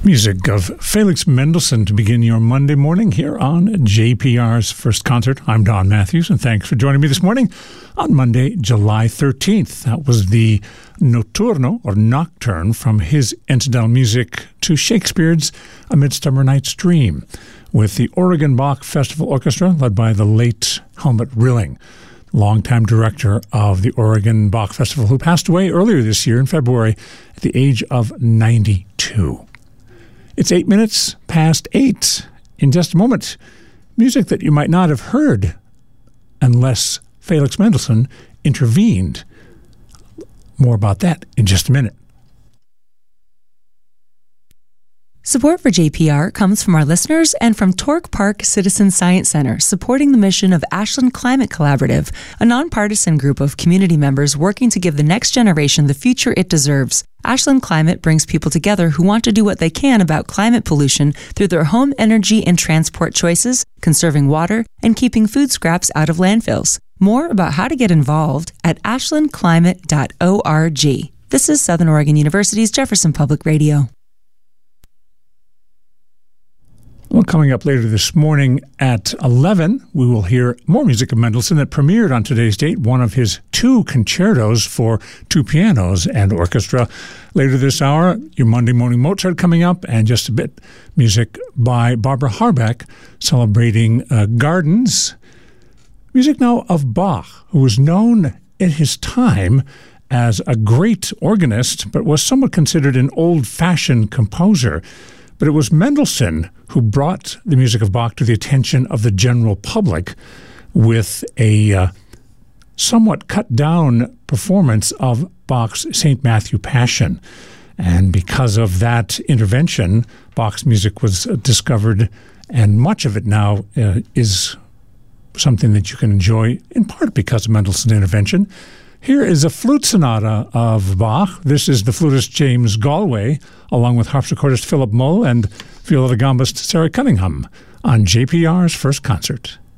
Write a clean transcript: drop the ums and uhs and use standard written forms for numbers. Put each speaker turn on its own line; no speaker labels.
Music of Felix Mendelssohn to begin your Monday morning here on JPR's First Concert. I'm Don Matthews, and thanks for joining me this morning on Monday, July 13th. That was the Notturno, or Nocturne, from his incidental music to Shakespeare's A Midsummer Night's Dream, with the Oregon Bach Festival Orchestra, led by the late Helmut Rilling, longtime director of the Oregon Bach Festival, who passed away earlier this year in February at the age of 92. It's 8 minutes past 8. In just a moment, music that you might not have heard unless Felix Mendelssohn intervened. More about that in just a minute.
Support for JPR comes from our listeners and from Torque Park Citizen Science Center, supporting the mission of Ashland Climate Collaborative, a nonpartisan group of community members working to give the next generation the future it deserves. Ashland Climate brings people together who want to do what they can about climate pollution through their home energy and transport choices, conserving water, and keeping food scraps out of landfills. More about how to get involved at ashlandclimate.org. This is Southern Oregon University's Jefferson Public Radio.
Well, coming up later this morning at 11, we will hear more music of Mendelssohn that premiered on today's date, one of his two concertos for two pianos and orchestra. Later this hour, your Monday Morning Mozart coming up, and just a bit, music by Barbara Harbeck celebrating gardens. Music now of Bach, who was known at his time as a great organist, but was somewhat considered an old-fashioned composer. But it was Mendelssohn who brought the music of Bach to the attention of the general public with a somewhat cut-down performance of Bach's St. Matthew Passion. And because of that intervention, Bach's music was discovered, and much of it now is something that you can enjoy, in part because of Mendelssohn's intervention. Here is a flute sonata of Bach. This is the flutist James Galway, along with harpsichordist Philip Mull and viola da gambist Sarah Cunningham on JPR's First Concert.